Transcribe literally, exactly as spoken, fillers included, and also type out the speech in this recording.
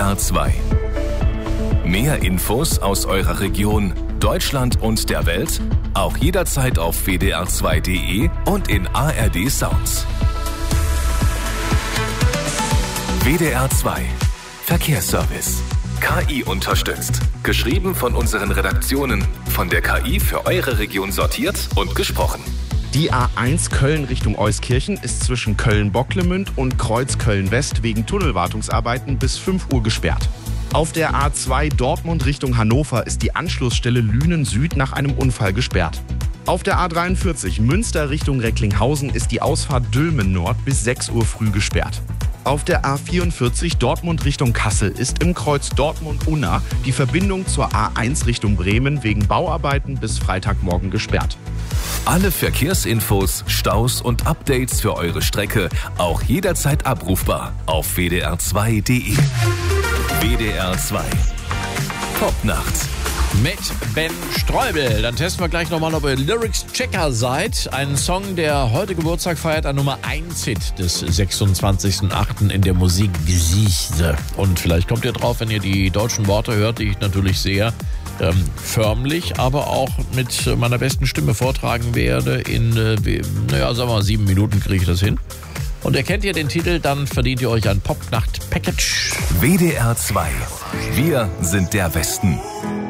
R zwei. Mehr Infos aus eurer Region, Deutschland und der Welt auch jederzeit auf w d r zwei punkt d e und in A R D Sounds. W D R zwei Verkehrsservice. K I unterstützt. Geschrieben von unseren Redaktionen. Von der K I für eure Region sortiert und gesprochen. Die A eins Köln Richtung Euskirchen ist zwischen Köln-Bocklemünd und Kreuz Köln-West wegen Tunnelwartungsarbeiten bis fünf Uhr gesperrt. Auf der A zwei Dortmund Richtung Hannover ist die Anschlussstelle Lünen Süd nach einem Unfall gesperrt. Auf der A dreiundvierzig Münster Richtung Recklinghausen ist die Ausfahrt Dülmen Nord bis sechs Uhr früh gesperrt. Auf der A vierundvierzig Dortmund Richtung Kassel ist im Kreuz Dortmund-Unna die Verbindung zur A eins Richtung Bremen wegen Bauarbeiten bis Freitagmorgen gesperrt. Alle Verkehrsinfos, Staus und Updates für eure Strecke auch jederzeit abrufbar auf w d r zwei punkt d e. W D R zwei Popnacht mit Ben Streubel. Dann testen wir gleich nochmal, ob ihr Lyrics-Checker seid. Ein Song, der heute Geburtstag feiert, ein Nummer eins Hit des sechsundzwanzigsten achten in der Musikgeschichte. Und vielleicht kommt ihr drauf, wenn ihr die deutschen Worte hört, die ich natürlich sehr ähm, förmlich, aber auch mit meiner besten Stimme vortragen werde. In, äh, naja, sagen wir mal, sieben Minuten kriege ich das hin. Und erkennt ihr den Titel, dann verdient ihr euch ein Popnacht-Package. W D R zwei. Wir sind der Westen.